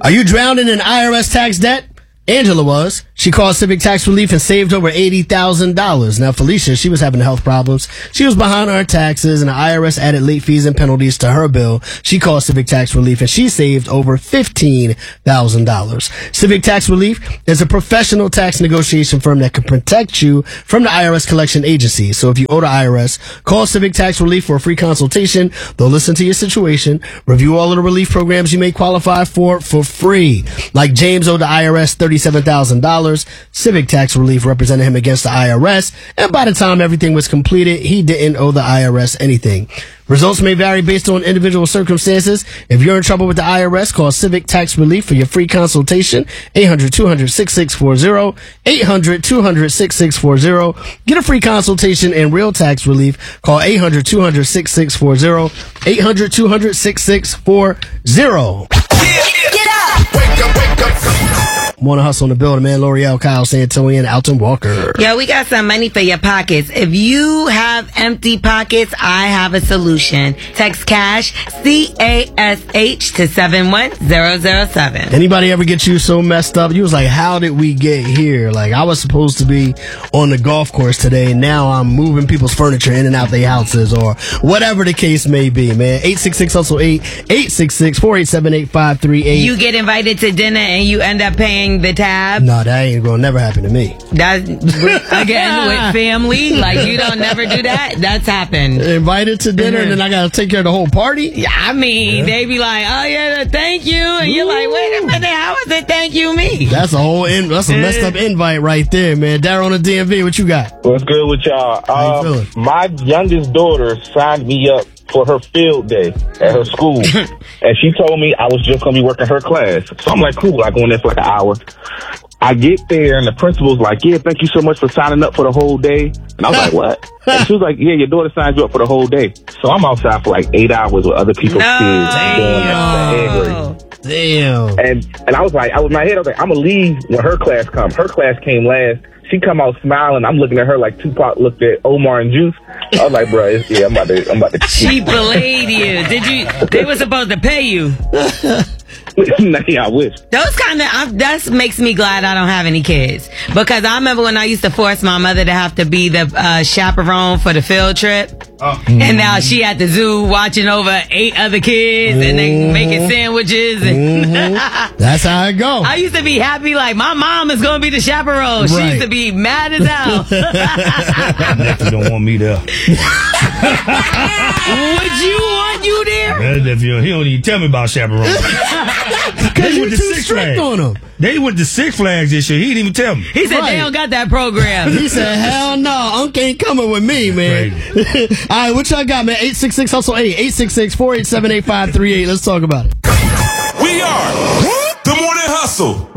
Are you drowning in IRS tax debt? Angela was. She called Civic Tax Relief and saved over $80,000. Now, Felicia, she was having health problems. She was behind on her taxes, and the IRS added late fees and penalties to her bill. She called Civic Tax Relief, and she saved over $15,000. Civic Tax Relief is a professional tax negotiation firm that can protect you from the IRS collection agency. So if you owe the IRS, call Civic Tax Relief for a free consultation. They'll listen to your situation, review all of the relief programs you may qualify for free. Like James owed the IRS $37,000. Civic Tax Relief represented him against the IRS, and by the time everything was completed, he didn't owe the IRS anything. Results may vary based on individual circumstances. If you're in trouble with the IRS, call Civic Tax Relief for your free consultation. 800-200-6640. 800-200-6640. Get a free consultation and real tax relief. Call 800-200-6640. 800-200-6640. Get up! Wake up, wake up. Wanna hustle in the building, man. L'Oreal, Kyle Santilli, and Alton Walker. Yo, we got some money for your pockets. If you have empty pockets, I have a solution. Text CASH, CASH to 71007. Anybody ever get you so messed up? You was like, how did we get here? Like, I was supposed to be on the golf course today, and now I'm moving people's furniture in and out their houses, or whatever the case may be, man. 866-HUSTLE-8, 866-487-8538. You get invited to dinner and you end up paying the tab. No, that ain't gonna never happen to me. That again with family, like you don't never do that. That's happened. Invited to dinner and then I gotta take care of the whole party. Yeah, I mean, they be like, "Oh yeah, thank you," and you're like, "Wait a minute, how is it thank you me?" That's a whole that's a messed up invite right there, man. Daryl on the DMV, what you got? What's good with y'all? How you feeling? My youngest daughter signed me up for her field day at her school. And she told me I was just going to be working her class. So I'm like, cool. I go in there for like an hour. I get there and the principal's like, yeah, thank you so much for signing up for the whole day. And I was like, what? And she was like, yeah, your daughter signed you up for the whole day. So I'm outside for like 8 hours with other people's kids. Damn. And I was like, in my head, I was like, I'm going to leave when her class comes. Her class came last. She come out smiling. I'm looking at her like Tupac looked at Omar and Juice. I was like, bro, I'm about to. She belayed you. They were supposed to pay you. Yeah, I wish. Those that makes me glad I don't have any kids. Because I remember when I used to force my mother to have to be the chaperone for the field trip. And now she at the zoo watching over 8 other kids and they making sandwiches. And that's how it go. I used to be happy like my mom is going to be the chaperone. Right. She used to be mad as hell. Nephew don't want me there. Would you want you there? Well, nephew, he don't even tell me about chaperone. Because you too strict on him. They went to Six Flags this year. He didn't even tell me. He said they don't got that program. He said, hell no, Unc ain't coming with me, man. All right, what y'all got, man? 866-HUSTLE-8, 866-487-8538. Let's talk about it. We are The Morning Hustle.